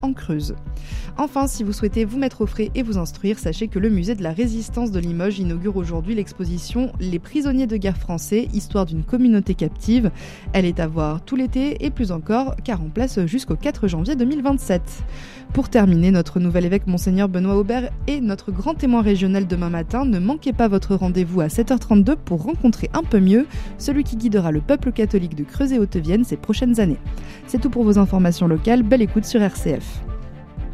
en Creuse. Enfin, si vous souhaitez vous mettre au frais et vous instruire, sachez que le musée de la Résistance de Limoges inaugure aujourd'hui l'exposition Les prisonniers de guerre français, histoire d'une communauté captive. Elle est à voir tout l'été et plus encore, car en place jusqu'au 4 janvier 2027. Pour terminer, notre nouvel évêque Monseigneur Benoît Aubert est notre grand témoin régional demain matin. Ne manquez pas votre rendez-vous à 7h32 pour rencontrer un peu mieux celui qui guidera le peuple catholique de Creuse et Haute-Vienne ces prochaines années. C'est tout pour vos informations locales, belle écoute sur RCF.